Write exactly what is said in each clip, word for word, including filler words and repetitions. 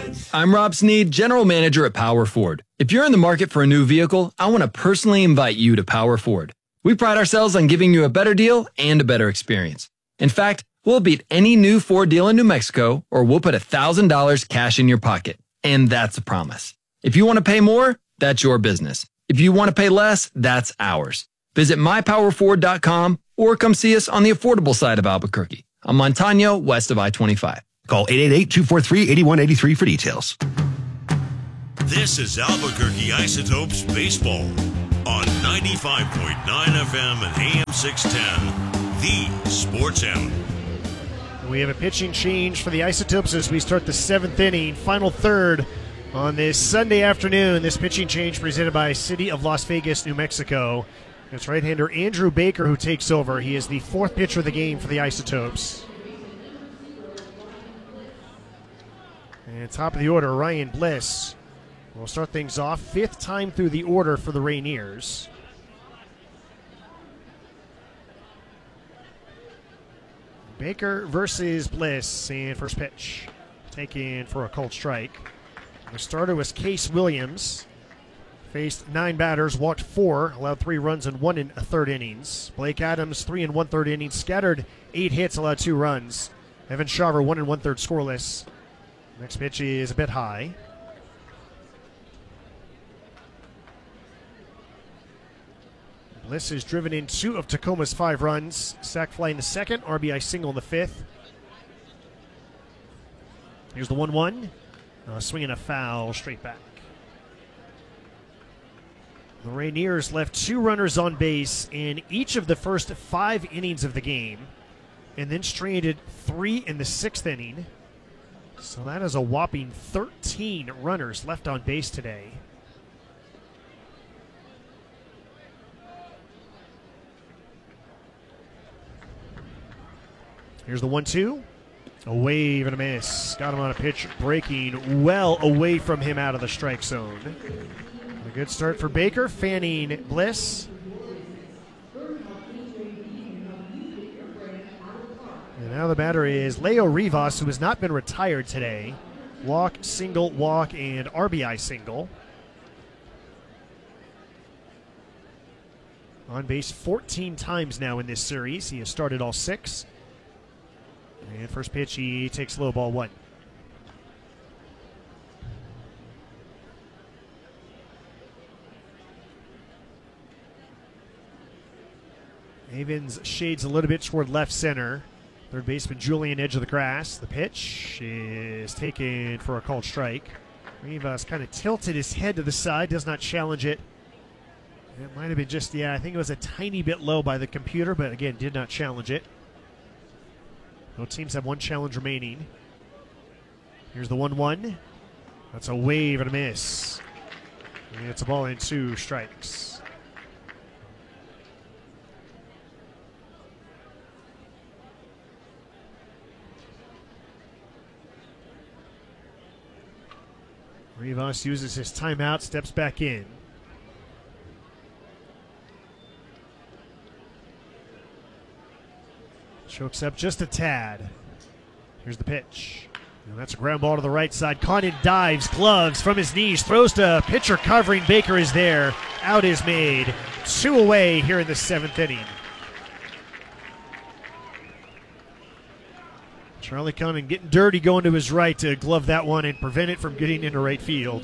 I'm Rob Sneed, General Manager at Power Ford. If you're in the market for a new vehicle, I want to personally invite you to Power Ford. We pride ourselves on giving you a better deal and a better experience. In fact, we'll beat any new Ford deal in New Mexico, or we'll put one thousand dollars cash in your pocket. And that's a promise. If you want to pay more, that's your business. If you want to pay less, that's ours. Visit my power ford dot com or come see us on the affordable side of Albuquerque, on Montano, west of I twenty-five. Call eight eight eight, two four three, eight one eight three for details. This is Albuquerque Isotopes Baseball on ninety-five point nine F M and A M six ten, the Sports Animal. We have a pitching change for the Isotopes as we start the seventh inning, final third on this Sunday afternoon. This pitching change presented by City of Las Vegas, New Mexico. It's right-hander Andrew Baker who takes over. He is the fourth pitcher of the game for the Isotopes. And top of the order, Ryan Bliss will start things off. Fifth time through the order for the Rainiers. Baker versus Bliss, and first pitch taken for a cold strike. The starter was Case Williams. Faced nine batters, walked four, allowed three runs in one and a third innings. Blake Adams, three and one third innings, scattered eight hits, allowed two runs. Evan Shaver, one and one third scoreless. Next pitch is a bit high. Bliss has driven in two of Tacoma's five runs. Sac fly in the second, R B I single in the fifth. Here's the one one. Uh, swinging a foul straight back. The Rainiers left two runners on base in each of the first five innings of the game, and then stranded three in the sixth inning. So that is a whopping thirteen runners left on base today. Here's the one two. A wave and a miss. Got him on a pitch, breaking well away from him out of the strike zone. A good start for Baker, fanning Bliss. And now the batter is Leo Rivas, who has not been retired today. Walk, single, walk, and R B I single. On base fourteen times now in this series. He has started all six. And first pitch, he takes low, ball one. Avens shades a little bit toward left center. Third baseman Julian, edge of the grass. The pitch is taken for a called strike. Rivas kind of tilted his head to the side, does not challenge it. It might have been just, yeah, I think it was a tiny bit low by the computer, but again, did not challenge it. Both teams have one challenge remaining. Here's the one one. That's a wave and a miss. And it's a ball and two strikes. Rivas uses his timeout, steps back in. Chokes up just a tad. Here's the pitch. And that's a ground ball to the right side. Condon dives, gloves from his knees, throws to pitcher covering. Baker is there. Out is made. Two away here in the seventh inning. Charlie Condon getting dirty, going to his right to glove that one and prevent it from getting into right field.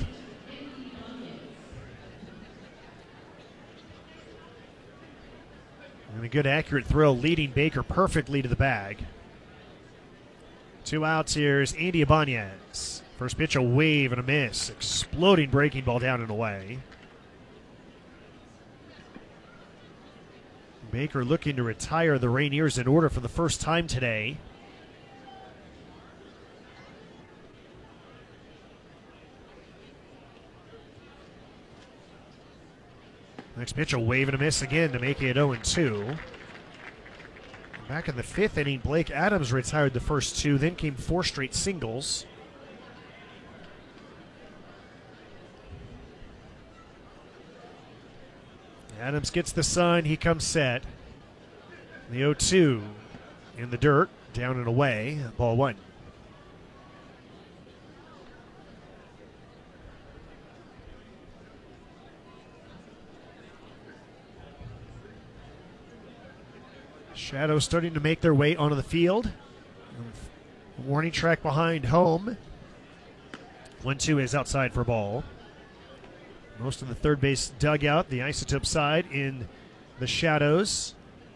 And a good accurate throw leading Baker perfectly to the bag. Two outs. Here's Andy Ibanez. First pitch, a wave and a miss. Exploding breaking ball down and away. Baker looking to retire the Rainiers in order for the first time today. Next pitch, a wave and a miss again to make it oh and two. Back in the fifth inning, Blake Adams retired the first two, then came four straight singles. Adams gets the sign, he comes set. The oh two in the dirt, down and away, ball one. Shadows starting to make their way onto the field. Warning track behind home. one two is outside for ball. Most of the third base dugout, the Isotope side, in the shadows.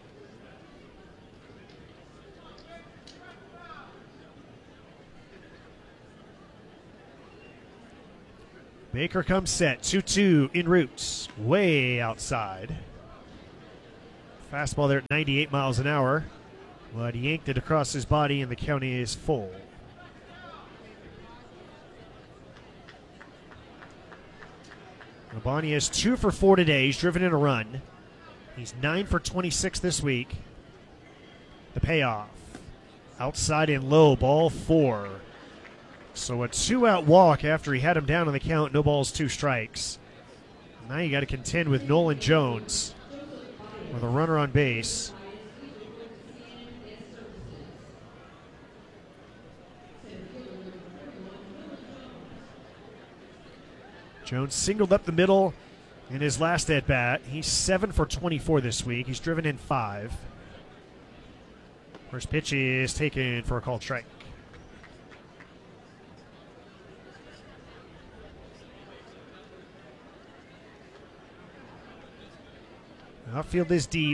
Baker comes set, two two en route, way outside. Fastball there at ninety-eight miles an hour. But he yanked it across his body, and the count is full. Labonte has two for four today. He's driven in a run. He's nine for twenty-six this week. The payoff. Outside and low, ball four. So a two-out walk after he had him down on the count. No balls, two strikes. Now you got to contend with Nolan Jones with a runner on base. Jones singled up the middle in his last at-bat. He's seven for twenty-four this week. He's driven in five. First pitch is taken for a called strike. Outfield is deep.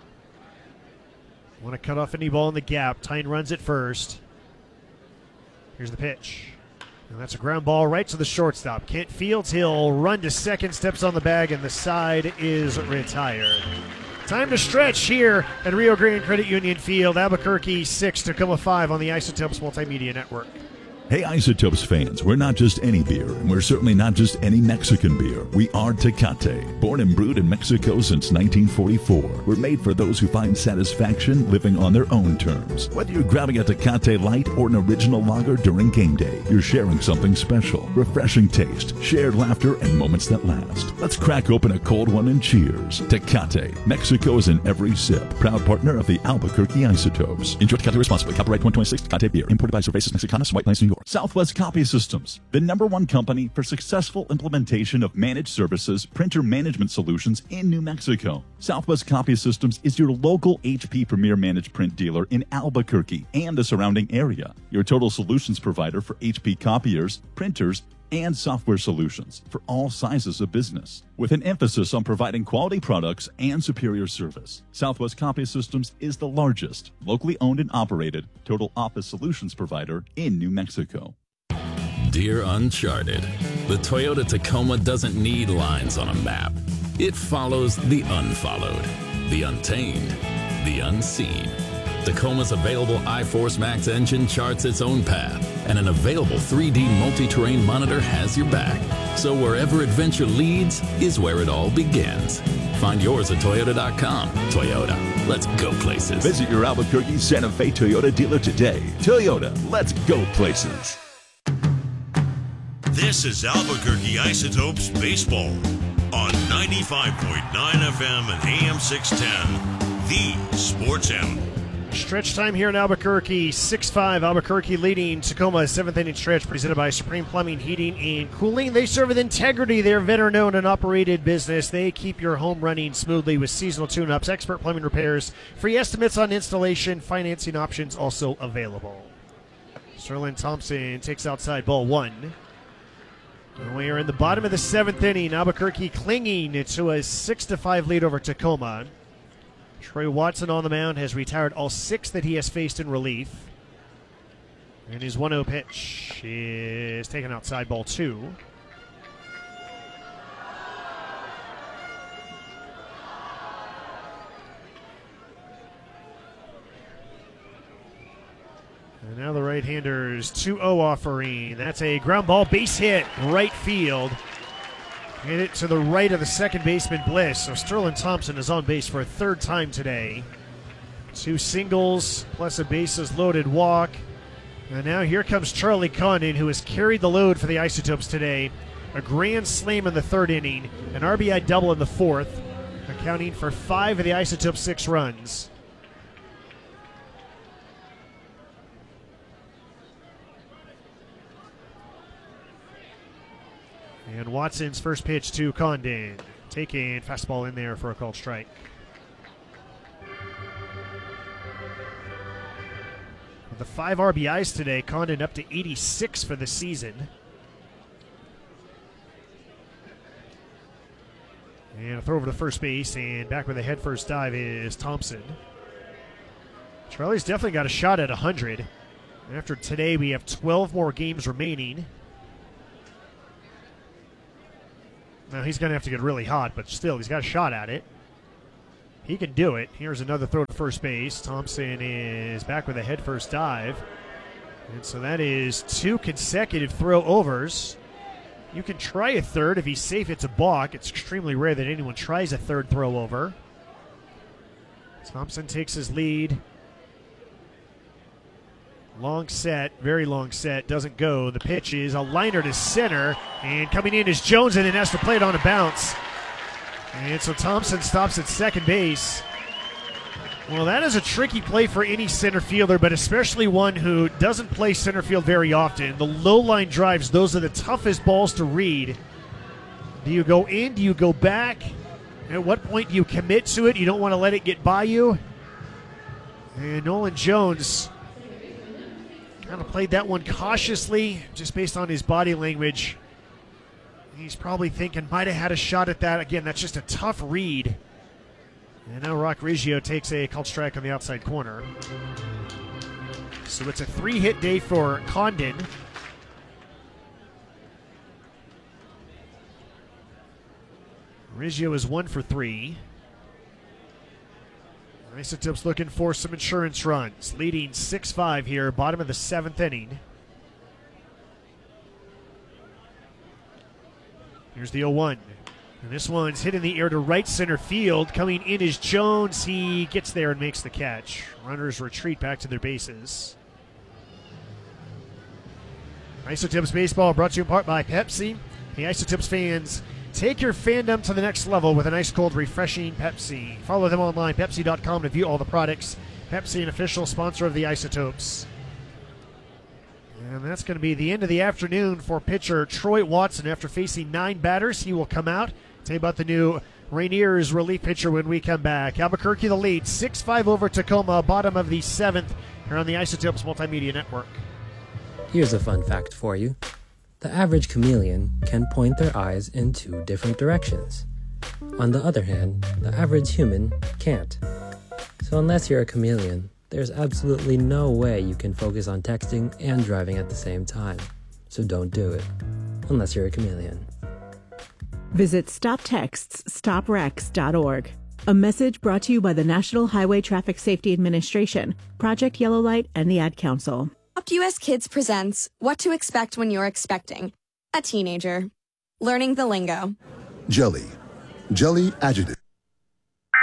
Want to cut off any ball in the gap. Tyne runs it first. Here's the pitch. And that's a ground ball right to the shortstop. Kent Fields, he'll run to second, steps on the bag, and the side is retired. Time to stretch here at Rio Grande Credit Union Field. Albuquerque six, Tacoma five on the Isotopes Multimedia Network. Hey, Isotopes fans, we're not just any beer, and we're certainly not just any Mexican beer. We are Tecate. Born and brewed in Mexico since nineteen forty-four, we're made for those who find satisfaction living on their own terms. Whether you're grabbing a Tecate Light or an original lager during game day, you're sharing something special. Refreshing taste, shared laughter, and moments that last. Let's crack open a cold one and cheers. Tecate. Mexico is in every sip. Proud partner of the Albuquerque Isotopes. Enjoy Tecate responsibly. Copyright twenty twenty-six Tecate Beer. Imported by Cervezas Mexicanas, White Plains, New York. Southwest Copy Systems, the number one company for successful implementation of managed services, printer management solutions in New Mexico. Southwest Copy Systems is your local H P Premier Managed Print dealer in Albuquerque and the surrounding area. Your total solutions provider for H P copiers, printers, and software solutions for all sizes of business. With an emphasis on providing quality products and superior service, Southwest Copy Systems is the largest, locally owned and operated total office solutions provider in New Mexico. Dear Uncharted, the Toyota Tacoma doesn't need lines on a map. It follows the unfollowed, the untamed, the unseen. Tacoma's available iForce Max engine charts its own path, and an available three D multi-terrain monitor has your back. So wherever adventure leads is where it all begins. Find yours at Toyota dot com. Toyota, let's go places. Visit your Albuquerque Santa Fe Toyota dealer today. Toyota, let's go places. This is Albuquerque Isotopes Baseball on ninety-five point nine F M and A M six ten, the Sports Animal. Stretch time here in Albuquerque, six five. Albuquerque leading Tacoma's seventh inning stretch, presented by Supreme Plumbing, Heating, and Cooling. They serve with integrity. They're veteran-owned and operated business. They keep your home running smoothly with seasonal tune-ups, expert plumbing repairs, free estimates on installation, financing options also available. Sterling Thompson takes outside ball one. And we are in the bottom of the seventh inning. Albuquerque clinging to a six to five lead over Tacoma. Troy Watson on the mound has retired all six that he has faced in relief. And his one oh pitch is taken outside, ball two. And now the right-hander's two oh offering. That's a ground ball base hit, right field. Hit it to the right of the second baseman, Bliss. So Sterling Thompson is on base for a third time today. Two singles plus a bases loaded walk. And now here comes Charlie Condon, who has carried the load for the Isotopes today. A grand slam in the third inning, an R B I double in the fourth, accounting for five of the Isotopes' six runs. And Watson's first pitch to Condon. Taking fastball in there for a called strike. the five R B Is today, Condon up to eighty-six for the season. And a throw over to first base, and back with a head first dive is Thompson. Charlie's definitely got a shot at one hundred. After today, we have twelve more games remaining. Now, he's going to have to get really hot, but still, he's got a shot at it. He can do it. Here's another throw to first base. Thompson is back with a head first dive. And so that is two consecutive throw overs. You can try a third. If he's safe, it's a balk. It's extremely rare that anyone tries a third throw over. Thompson takes his lead. Long set, very long set, doesn't go. The pitch is a liner to center, and coming in is Jones, and then has to play it on a bounce. And so Thompson stops at second base. Well, that is a tricky play for any center fielder, but especially one who doesn't play center field very often. The low line drives, those are the toughest balls to read. Do you go in? Do you go back? At what point do you commit to it? You don't want to let it get by you. And Nolan Jones kind of played that one cautiously, just based on his body language. He's probably thinking, might have had a shot at that. Again, that's just a tough read. And now Rock Riggio takes a called strike on the outside corner. So it's a three-hit day for Condon. Riggio is one for three. Isotopes looking for some insurance runs, leading six five here, bottom of the seventh inning. Here's the oh one. And this one's hit in the air to right center field. Coming in is Jones. He gets there and makes the catch. Runners retreat back to their bases. Isotopes Baseball brought to you in part by Pepsi. The Isotopes fans, take your fandom to the next level with an ice cold, refreshing Pepsi. Follow them online, Pepsi dot com, to view all the products. Pepsi, an official sponsor of the Isotopes. And that's going to be the end of the afternoon for pitcher Troy Watson. After facing nine batters, he will come out. Tell you about the new Rainier's relief pitcher when we come back. Albuquerque the lead, six five over Tacoma, bottom of the seventh, here on the Isotopes Multimedia Network. Here's a fun fact for you. The average chameleon can point their eyes in two different directions. On the other hand, the average human can't. So unless you're a chameleon, there's absolutely no way you can focus on texting and driving at the same time. So don't do it, unless you're a chameleon. Visit stop texts stop wrecks dot org. A message brought to you by the National Highway Traffic Safety Administration, Project Yellow Light, and the Ad Council. Adopt U S Kids presents What to Expect When You're Expecting a Teenager. Learning the lingo. Jelly. Jelly adjective.